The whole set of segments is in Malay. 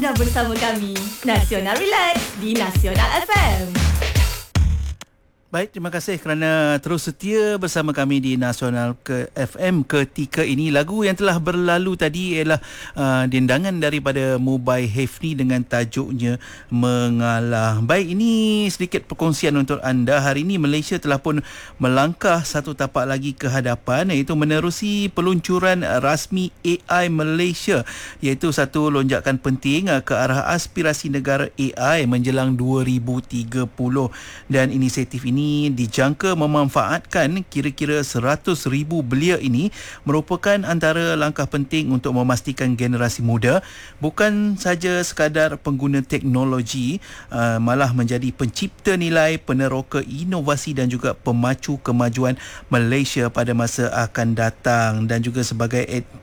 anda bersama kami, Nasional Relax di Nasional FM. Baik, terima kasih kerana terus setia bersama kami di Nasional FM ketika ini. Lagu yang telah berlalu tadi ialah dendangan daripada Mubai Hafni dengan tajuknya Mengalah. Baik, ini sedikit perkongsian untuk anda. Hari ini Malaysia telah pun melangkah satu tapak lagi ke hadapan, iaitu menerusi peluncuran rasmi AI Malaysia, iaitu satu lonjakan penting ke arah aspirasi negara AI menjelang 2030. Dan inisiatif ini dijangka memanfaatkan kira-kira 100,000 belia ini, merupakan antara langkah penting untuk memastikan generasi muda bukan saja sekadar pengguna teknologi, malah menjadi pencipta nilai, peneroka inovasi dan juga pemacu kemajuan Malaysia pada masa akan datang. Dan juga sebagai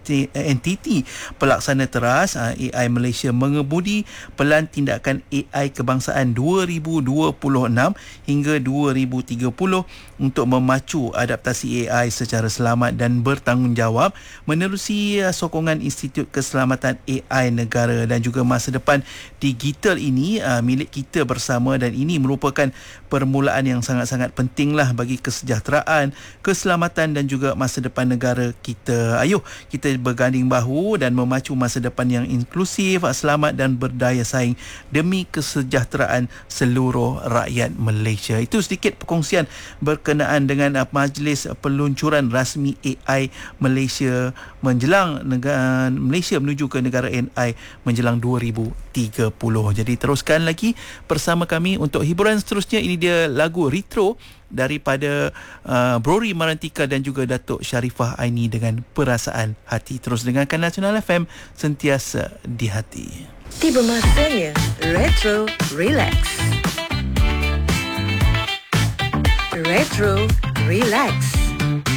entiti pelaksana teras, AI Malaysia mengebudi pelan tindakan AI kebangsaan 2026 hingga 2030 untuk memacu adaptasi AI secara selamat dan bertanggungjawab menerusi sokongan Institut Keselamatan AI Negara. Dan juga masa depan digital ini milik kita bersama, dan ini merupakan permulaan yang sangat-sangat pentinglah bagi kesejahteraan, keselamatan dan juga masa depan negara kita. Ayuh kita berganding bahu dan memacu masa depan yang inklusif, selamat dan berdaya saing demi kesejahteraan seluruh rakyat Malaysia. Itu sedikit perkongsian berkenaan dengan majlis peluncuran rasmi AI Malaysia menjelang Malaysia menuju ke negara AI menjelang 2030. Jadi teruskan lagi bersama kami untuk hiburan seterusnya. Ini dia lagu Retro daripada Brori Marantika dan juga Datuk Sharifah Aini dengan Perasaan Hati. Terus dengarkan Nasional FM, sentiasa di hati. Tiba masanya Retro Relax. Retro Relax.